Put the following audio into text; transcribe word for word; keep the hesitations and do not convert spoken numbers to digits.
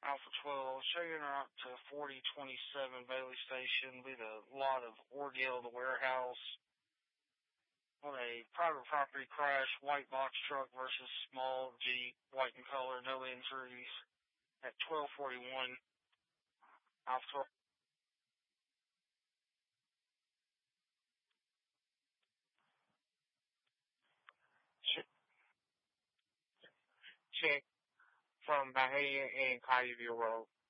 Alpha twelve, show you out to forty twenty-seven Bailey Station with a lot of ordeal at the warehouse. On a private property crash, white box truck versus small Jeep, white in color, no injuries. At twelve forty-one, Alpha twelve. Check from Bahia and Collierville Road.